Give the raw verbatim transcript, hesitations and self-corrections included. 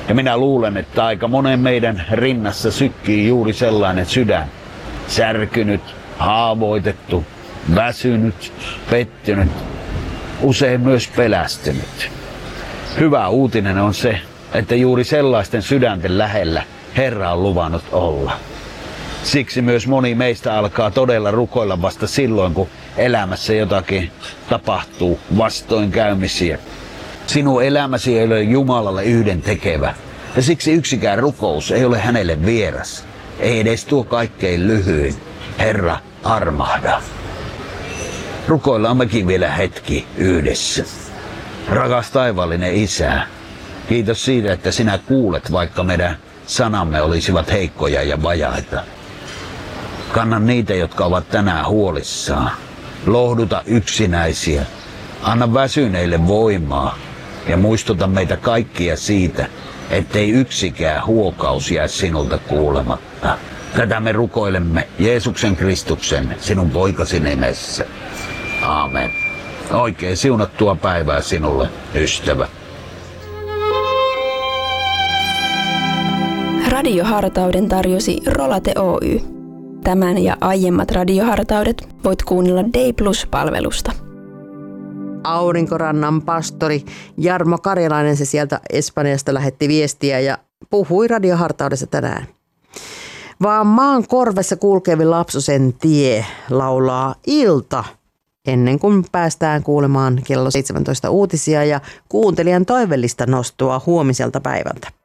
Ja minä luulen, että aika monen meidän rinnassa sykkii juuri sellainen sydän. Särkynyt, haavoitettu, väsynyt, pettynyt, usein myös pelästynyt. Hyvä uutinen on se, että juuri sellaisten sydänten lähellä Herra on luvannut olla. Siksi myös moni meistä alkaa todella rukoilla vasta silloin, kun elämässä jotakin tapahtuu, vastoinkäymisiä. Sinun elämäsi ei ole Jumalalle yhdentekevä, ja siksi yksikään rukous ei ole hänelle vieras. Ei edes tuo kaikkein lyhyin. Herra, armahda. Rukoillaan mekin vielä hetki yhdessä. Rakas taivaallinen Isä, kiitos siitä, että sinä kuulet, vaikka meidän sanamme olisivat heikkoja ja vajaita. Kanna niitä, jotka ovat tänään huolissaan. Lohduta yksinäisiä. Anna väsyneille voimaa ja muistuta meitä kaikkia siitä, ettei yksikään huokaus jää sinulta kuulematta. Tätä me rukoilemme Jeesuksen Kristuksen, sinun poikasi nimessä. Aamen. Oikein siunattua päivää sinulle, ystävä. Radiohartauden tarjosi Rolate Oy. Tämän ja aiemmat radiohartaudet voit kuunnella Day Plus-palvelusta. Aurinkorannan pastori Jarmo Karjalainen se sieltä Espanjasta lähetti viestiä ja puhui radiohartaudessa tänään. Vaan maan korvessa kulkevi lapsosen tie laulaa ilta ennen kuin päästään kuulemaan kello seitsemäntoista uutisia ja kuuntelijan toivellista nostoa huomiselta päivältä.